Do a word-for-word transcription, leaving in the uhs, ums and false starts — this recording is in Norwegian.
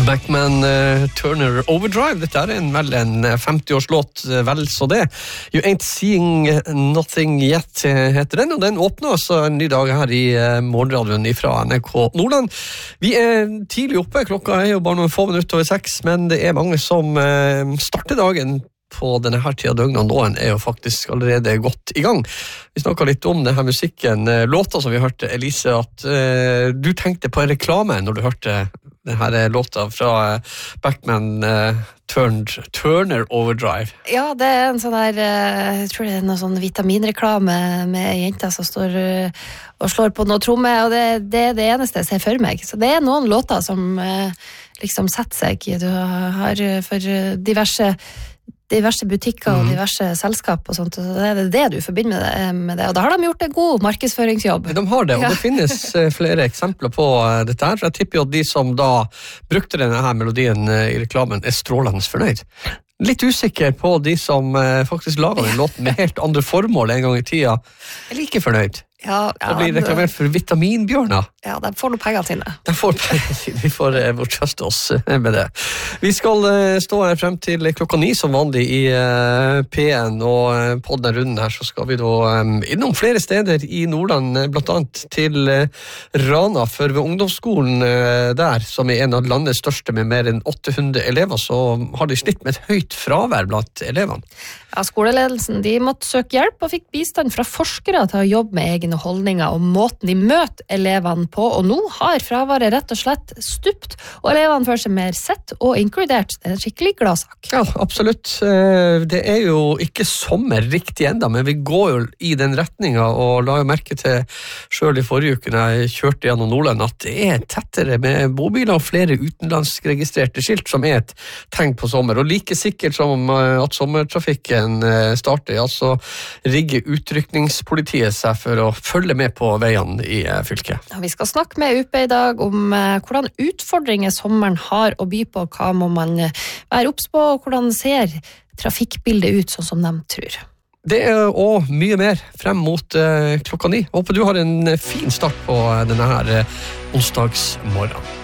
Backman uh, Turner Overdrive. Dette er en, vel en femti-årslåt, vel så det. You Ain't Seeing Nothing Yet heter den, og den åpner altså en ny dag her i uh, morgenradioen fra N R K Nordland. Vi er tidlig oppe, klokka er jo bare noen få minutter over seks, men det er mange som uh, starter dagen på denne her tida døgnet, og noen er jo faktisk allerede godt i gang. Vi snakket litt om denne musikken, låta som vi hørte, Elise, at uh, du tenkte på en reklame når du hørte denne låta fra uh, Backman uh, Turned, Turner Overdrive. Ja, det er en sånn der, uh, jeg tror det er noen sånn vitaminreklame med jenter som står uh, og slår på noe tromme, og det, det er det eneste jeg ser for meg. Så det er noen låter som uh, liksom setter seg. Du har for diverse diverse butikker og diverse mm. selskap og sånt, og det er det du forbinder med det, med det. Og da har de gjort en god markedsføringsjobb. De har det, og ja. Det finnes flere eksempler på dette her. Jeg tipper jo at de som da brukte denne her melodien i reklamen er strålende fornøyd. Litt usikker på de som faktisk lager den låten med helt andre formål en gang i tida. Jeg er like fornøyd. Ja, ja, det blir reklamert for vitaminbjørner. Ja, de får noe penger sine. De får penger sine, vi får uh, trøste oss med det. Vi skal uh, stå her frem til klokka ni som vanlig i uh, P N, og uh, på denne runden her så skal vi da um, innom flere steder i Nordland, blant annet til uh, Rana, for ved ungdomsskolen uh, der, som er en av landets største med mer enn åtte hundre elever, så har de slitt med et høyt fravær blant elevene. Ja, skoleledelsen de måtte søke hjelp og fikk bistand fra forskere til å jobbe med egne holdninger og måten de møter elevene på, og nå har fraværet rett og slett stupt, og elevene føler seg mer sett og inkludert. Det er en skikkelig glad sak. Ja, absolutt. Det er jo ikke sommer riktig enda, men vi går jo i den retningen, og la jo merke til selv i forrige uke når jeg kjørte gjennom Nordland, at det er tettere med bobiler og flere utenlandsregistrerte skilt, som er et tegn på sommer, og like sikkert som at sommertrafikken starter, altså rigger utrykningspolitiet seg for å følge med på veiene i fylket. Ja, vi skal snakke med U P i dag om eh, hvordan utfordringer sommeren har å by på, hva må man være obs på, og hvordan ser trafikkbildet ut sånn som de tror. Det er og mye mer frem mot eh, klokka ni. Håper du har en fin start på denne her eh, onsdagsmorgen.